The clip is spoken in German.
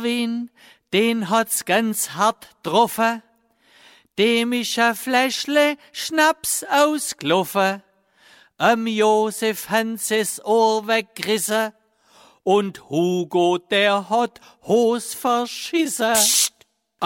Erwin, den hat's ganz hart getroffen. Dem ist ein Fläschle Schnaps ausgelaufen. Josef Hanses Ohr weggerissen und Hugo, der hat Hos verschissen.